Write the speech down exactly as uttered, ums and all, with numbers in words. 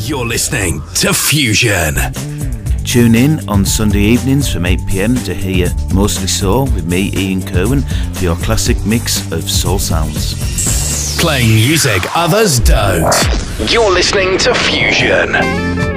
You're listening to Fusion. Tune in on Sunday evenings from eight p m to hear Mostly Soul with me, Ian Kerwin, for your classic mix of soul sounds. Playing music others don't. You're listening to Fusion.